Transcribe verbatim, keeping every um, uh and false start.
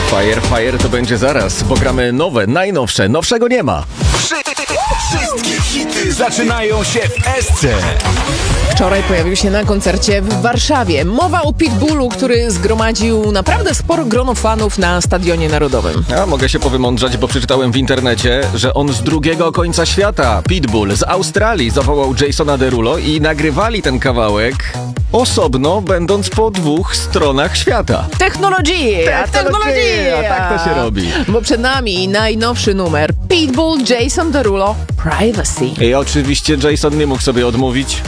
Fire, fire to będzie zaraz, bo gramy nowe, najnowsze, nowszego nie ma. Wszystkie hity zaczynają się w Esce. Wczoraj pojawił się na koncercie w Warszawie. Mowa o Pitbullu, który zgromadził naprawdę sporo grono fanów na Stadionie Narodowym. A mogę się powymądrzać, bo przeczytałem w internecie, że on z drugiego końca świata, Pitbull, z Australii, zawołał Jasona Derulo i nagrywali ten kawałek osobno, będąc po dwóch stronach świata. Technologia! Technologia! Tak to się robi. Bo przed nami najnowszy numer. Pitbull, Jason Derulo, Privacy. I oczywiście Jason nie mógł sobie odmówić.